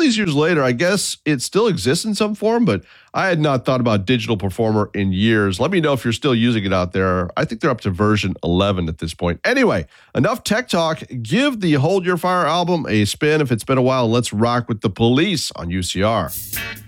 these years later, I guess it still exists in some form, but I had not thought about Digital Performer in years. Let me know if you're still using it out there. I think they're up to version 11 at this point. Anyway, enough tech talk. Give the Hold Your Fire album a spin if it's been a while. Let's rock with The Police on UCR.